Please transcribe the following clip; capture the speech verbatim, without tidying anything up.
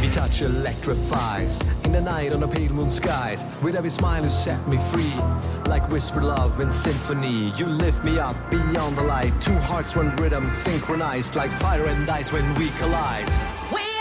Your touch electrifies in the night on the pale moon skies. With every smile you set me free, like whispered love in symphony. You lift me up beyond the light. Two hearts, one rhythm synchronized, like fire and ice when we collide. We